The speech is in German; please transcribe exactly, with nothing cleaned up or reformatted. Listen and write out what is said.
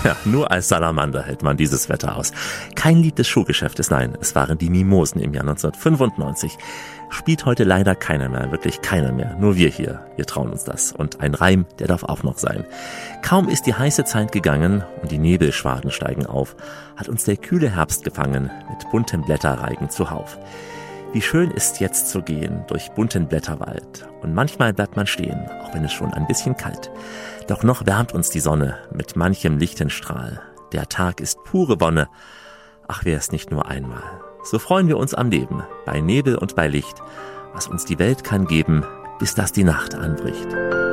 Ja, nur als Salamander hält man dieses Wetter aus. Kein Lied des Schuhgeschäftes, nein, es waren die Mimosen im Jahr neunzehnhundertfünfundneunzig. Spielt heute leider keiner mehr, wirklich keiner mehr. Nur wir hier, wir trauen uns das. Und ein Reim, der darf auch noch sein. Kaum ist die heiße Zeit gegangen und die Nebelschwaden steigen auf, hat uns der kühle Herbst gefangen mit buntem Blätterreigen zuhauf. Wie schön ist jetzt zu gehen durch bunten Blätterwald. Und manchmal bleibt man stehen, auch wenn es schon ein bisschen kalt. Doch noch wärmt uns die Sonne mit manchem lichten Strahl. Der Tag ist pure Wonne. Ach, wär es nicht nur einmal. So freuen wir uns am Leben, bei Nebel und bei Licht, was uns die Welt kann geben, bis dass die Nacht anbricht.